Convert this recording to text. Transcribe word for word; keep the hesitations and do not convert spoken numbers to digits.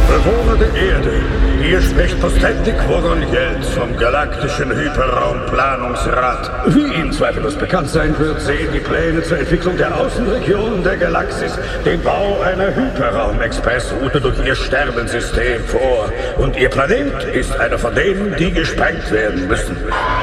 Bewohner der Erde, hier spricht Postendnik Vogon Yeltz vom Galaktischen Hyperraumplanungsrat. Wie Ihnen zweifellos bekannt sein wird, sehen die Pläne zur Entwicklung der Außenregionen der Galaxis den Bau einer Hyperraum-Expressroute durch Ihr Sternensystem vor. Und Ihr Planet ist einer von denen, die gesprengt werden müssen.